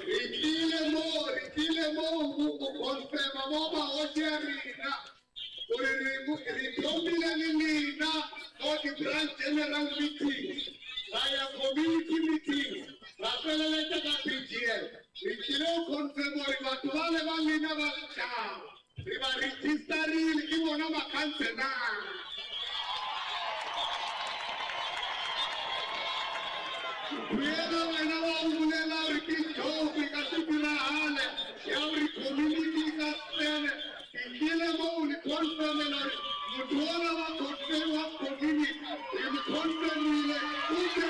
Rikile mo konfirma mo ocherina. Ritombile nina oti branch general meeting. Saya community meeting. Rapele lete ka PGL. Rikile konfirma watu wale walina wacha. Riba registeri likiona makansena. Kuenda wana wa ulela rikicho fikasipira hale. Ya community kasene. Kile mo ni konfirma na mtuona wa konfirma community. Ni konfirma ile ute.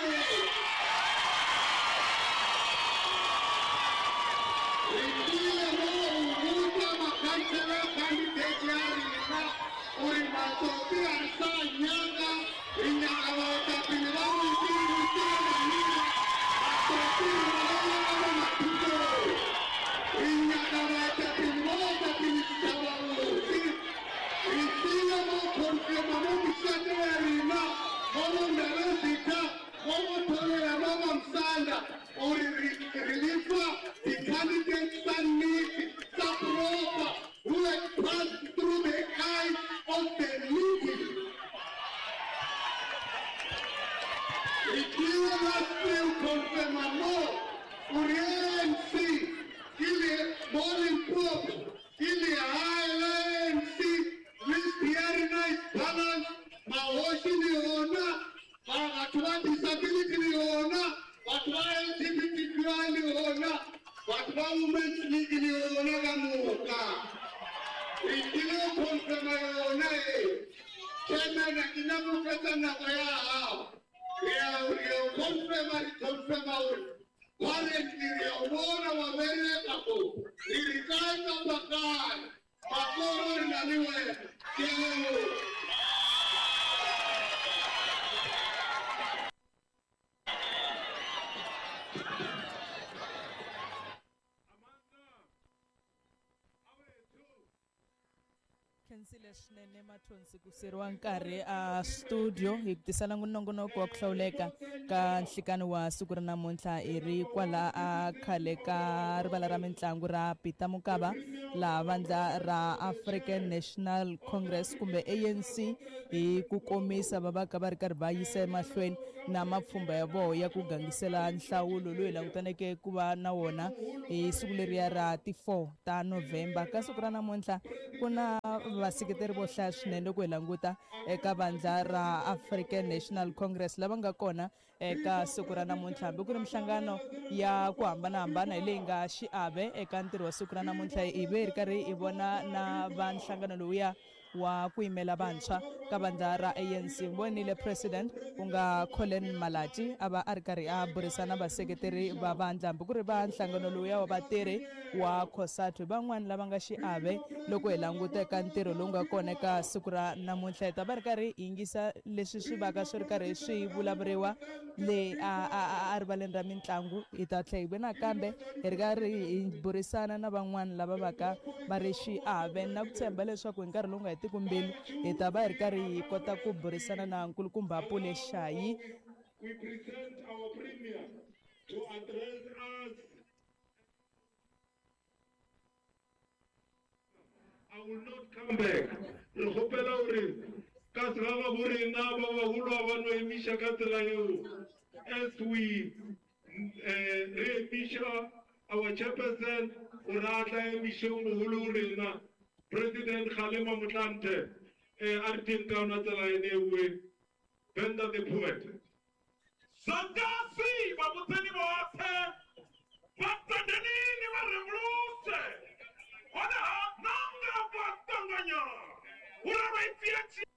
Kile mo uta makansela candidate ya rina. Uri matoki arsa nyanga. Inyanga wa tapinwa the candidates that need support who has passed through the eyes of the needy. Ikiwa rasmi confirmamos UNC kile morning pop kile ANC with very nice balance maoshi niona watu wa disability niona watu wa LGBT niona watu wa women's league niona kamuka ikiwa confirmona tena na kinamukata na kwa hao Rio confirma currently Rio wa mbele hapo ilikaza bakari makoro ndaniwe kile Kansila Shinene Mathonsi kuseriwa nkarhi a studio hi tisala nongonoko wa ku hlawuleka ka nhlikani wa siku ra namuntlha iri kwala a khale ka rivala ra mitlangu ra Peter Mokaba la vandla ra African National Congress kumbe ANC hi ku komisa va ka va ri karhi va yisa emahlweni na mapfhumba ya vona ya ku gangisela nhlawulo loyi langutaneke ku va na wona hi siku leriya ra ti 4 ta November ka siku ra namuntlha ku na vaseketeri vo hlaya swinene ku hi languta eka vandla ra African National Congress lava nga kona eka siku ra namuntlha hambi ku ri mihlangano ya ku hambanahambana hi leyi nga xiave eka ntirho wa siku ra namuntlha hi ve hi ri karhi hi vona na va nhlangano lowuya wa ku yimela vantshwa ka vandla ra ANC vonile president ku nga Colin Malati a va a ri karhi a burisana vaseketeri va vandla hambi ku ri va nhlangano lowuya wa vatirhi wa COSATU van'wani lava nga xiave loko hi languta eka ntirho lowu nga kona eka siku ra namuntlha hi ta va ri karhi hi yingisa leswi swi vaka swi ri karhi swi vulavuriwa le a rivaleni ra mitlangu hi ta tlhela hi ve nakambe hi ri karhi hi burisana na van'wani lava va ka va ri xiave na ku tshemba leswaku hi nkarhi lowu nga hetiki mbilu hi ta va hi ri karhi hi kota ku burisana na nkulukumba Pule Shayi. We present our premier to address us. I will not come back. Re hopela hore ka tsaba bore na ba ba hulwa ba no emisha ka tsela eo as we re-emisha our chairperson o ra tla emisha mo holo rena President Kgalema Motlanthe a re teng ka ona tsela ene ewe Venda the poet Santasi ba botseni botlhe ba tsandanini ba revoluse ona ha nanga ba tanganya ura ba ifietse